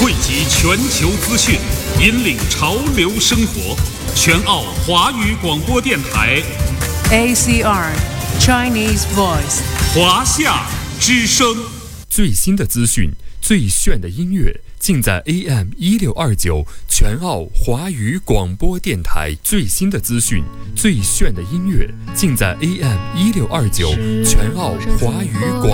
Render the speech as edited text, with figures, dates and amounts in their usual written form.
汇集全球资讯，引领潮流生活。全澳华语广播电台 ACR Chinese Voice 华夏之声。 最新的资讯，最炫的音乐，尽在 AM1629全澳华语广播电台。最新的资讯，最炫的音乐，尽在 AM1629全澳华语广播电台。